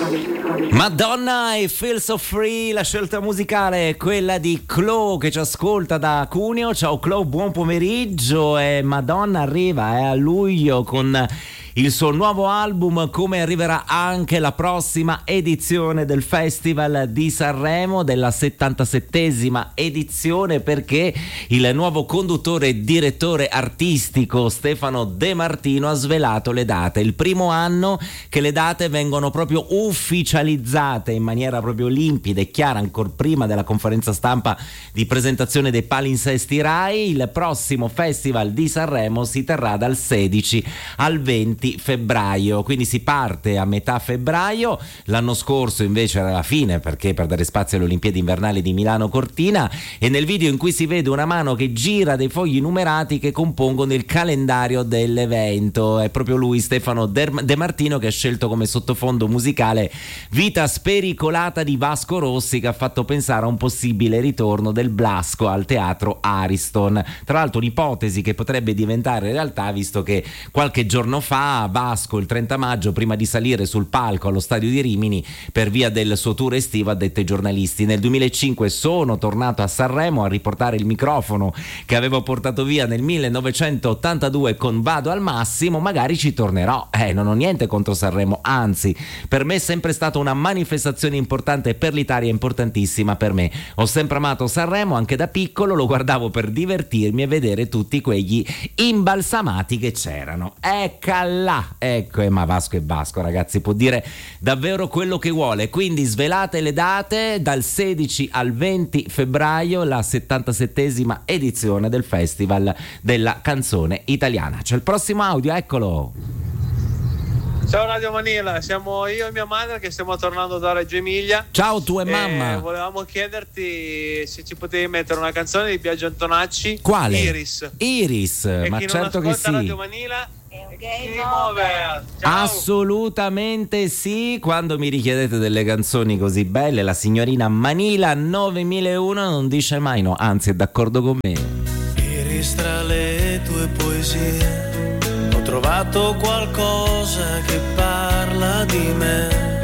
Madonna e Feel So Free, la scelta musicale è quella di Chloe che ci ascolta da Cuneo. Ciao Chloe, buon pomeriggio. E Madonna arriva a luglio con il suo nuovo album, come arriverà anche la prossima edizione del Festival di Sanremo, della 77esima edizione, perché il nuovo conduttore e direttore artistico Stefano De Martino ha svelato le date. Il primo anno che le date vengono proprio ufficializzate in maniera proprio limpida e chiara, ancora prima della conferenza stampa di presentazione dei palinsesti Rai. Il prossimo Festival di Sanremo si terrà dal 16 al 20 febbraio, quindi si parte a metà febbraio. L'anno scorso invece era la fine, perché per dare spazio alle Olimpiadi invernali di Milano Cortina, e nel video in cui si vede una mano che gira dei fogli numerati che compongono il calendario dell'evento. È proprio lui, Stefano De Martino, che ha scelto come sottofondo musicale Vita spericolata di Vasco Rossi, che ha fatto pensare a un possibile ritorno del Blasco al teatro Ariston. Tra l'altro un'ipotesi che potrebbe diventare realtà, visto che qualche giorno fa Vasco, il 30 maggio, prima di salire sul palco allo stadio di Rimini per via del suo tour estivo, ha detto ai giornalisti: nel 2005 sono tornato a Sanremo a riportare il microfono che avevo portato via nel 1982 con Vado al massimo, magari ci tornerò. Non ho niente contro Sanremo, anzi per me è sempre stata una manifestazione importante per l'Italia, importantissima per me. Ho sempre amato Sanremo, anche da piccolo lo guardavo per divertirmi e vedere tutti quegli imbalsamati che c'erano. Ecco, ma Vasco è Vasco, ragazzi, può dire davvero quello che vuole. Quindi svelate le date: dal 16 al 20 febbraio la 77esima edizione del Festival della Canzone Italiana. C'è il prossimo audio, eccolo. Ciao Radio Manila, siamo io e mia madre che stiamo tornando da Reggio Emilia. Ciao tu e mamma. Volevamo chiederti se ci potevi mettere una canzone di Biagio Antonacci. Quale? Iris, e ma chi certo non che sì. Radio Manila si muove. Ciao. Assolutamente sì. Quando mi richiedete delle canzoni così belle, la signorina Manila 9001 non dice mai no, anzi è d'accordo con me. Iris, tra le tue poesie ho trovato qualcosa che parla di me.